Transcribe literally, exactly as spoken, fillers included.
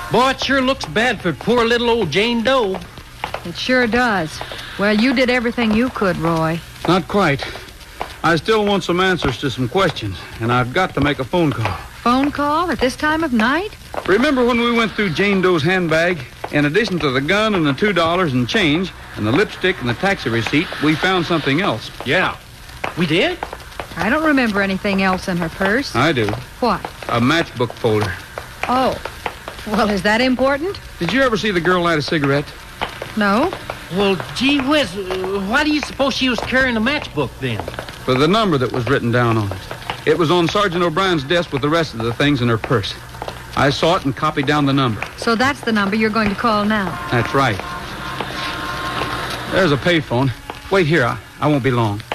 Boy, it sure looks bad for poor little old Jane Doe. It sure does. Well, you did everything you could, Roy. Not quite. I still want some answers to some questions, and I've got to make a phone call. Phone call at this time of night? Remember when we went through Jane Doe's handbag? In addition to the gun and the two dollars and change and the lipstick and the taxi receipt, we found something else. Yeah. We did? I don't remember anything else in her purse. I do. What? A matchbook folder. Oh. Well, is that important? Did you ever see the girl light a cigarette? No. Well, gee whiz, uh, why do you suppose she was carrying a matchbook then? For the number that was written down on it. It was on Sergeant O'Brien's desk with the rest of the things in her purse. I saw it and copied down the number. So that's the number you're going to call now. That's right. There's a payphone. Wait here. I, I won't be long.